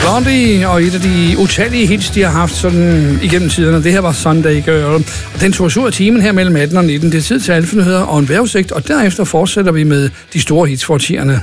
Blondie, og et af de utallige hits, de har haft sådan igennem tiderne. Det her var Sunday Girl. Den tog os ud af timen her mellem 18 og 19. Det er tid til alfanyheder og en vejrudsigt, og derefter fortsætter vi med de store hits for årtierne.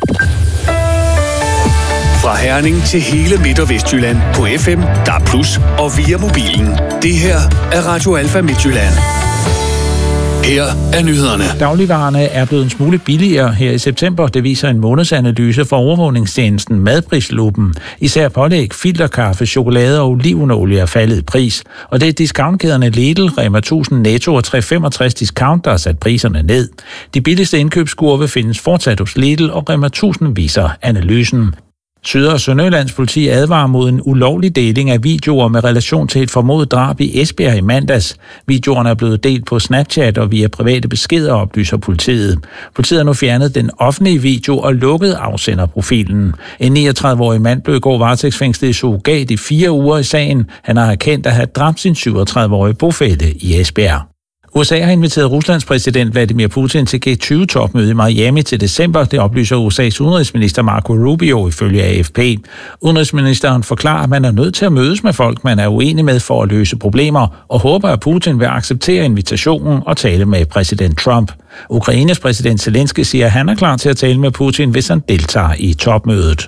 Fra Herning til hele Midt- og Vestjylland på FM, DAB+, og via mobilen. Det her er Radio Alfa Midtjylland. Her er nyhederne. Dagligvarerne er blevet en smule billigere her i september. Det viser en månedsanalyse fra overvågningstjenesten Madprisluppen. Især pålæg, filterkaffe, chokolade og olivenolie er faldet i pris. Og det er discountkæderne Lidl, Rema 1000, Netto og 365 Discount, der har sat priserne ned. De billigste indkøbskurve findes fortsat hos Lidl, og Rema 1000 viser analysen. Syd- og Sønderjyllands politi advarer mod en ulovlig deling af videoer med relation til et formodet drab i Esbjerg i mandags. Videoerne er blevet delt på Snapchat og via private beskeder, oplyser politiet. Politiet har nu fjernet den offentlige video og lukket afsenderprofilen. En 39-årig mand blev i går varetægtsfængslet i surrogat i 4 uger i sagen. Han har erkendt at have dræbt sin 37-årige bofælle i Esbjerg. USA har inviteret Ruslands præsident Vladimir Putin til G20-topmøde i Miami til december. Det oplyser USA's udenrigsminister Marco Rubio ifølge AFP. Udenrigsministeren forklarer, at man er nødt til at mødes med folk, man er uenig med for at løse problemer, og håber, at Putin vil acceptere invitationen og tale med præsident Trump. Ukraines præsident Zelensky siger, at han er klar til at tale med Putin, hvis han deltager i topmødet.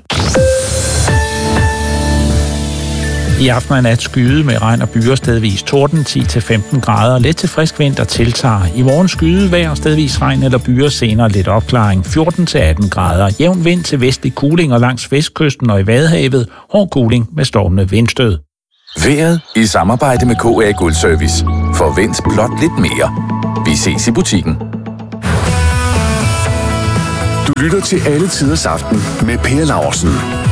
I aften er nat skyde med regn og byer, stedvis torden, 10-15 grader, let til frisk vind, der tiltager. I morgen skyde, vejr, stedvis regn eller byer, senere lidt opklaring, 14-18 grader. Jævn vind til vestlig kuling og langs vestkysten og i Vadehavet, hård kuling med stormende vindstød. Vejret i samarbejde med KA Guldservice. Forvent blot lidt mere. Vi ses i butikken. Du lytter til Alle Tiders Aften med Per Laursen.